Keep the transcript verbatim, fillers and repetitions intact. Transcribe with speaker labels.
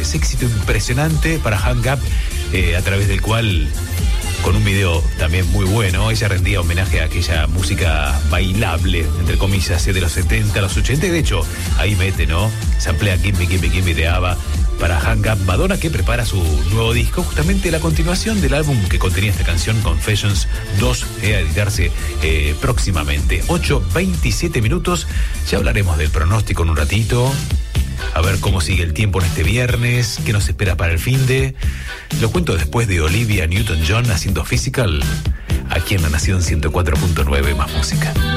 Speaker 1: ese éxito impresionante para Hang Up, eh, a través del cual, con un video también muy bueno, ella rendía homenaje a aquella música bailable, entre comillas, de los setenta, los ochenta, y de hecho, ahí mete, ¿no? Samplea Gimme, Gimme, Gimme de ABBA para Hang Up. Madonna, que prepara su nuevo disco, justamente la continuación del álbum que contenía esta canción, Confessions dos, eh, a editarse eh, próximamente. ocho veintisiete minutos, ya hablaremos del pronóstico en un ratito. A ver cómo sigue el tiempo en este viernes, qué nos espera para el finde. Lo cuento después de Olivia Newton-John haciendo Physical, aquí en La Nación ciento cuatro punto nueve, más música.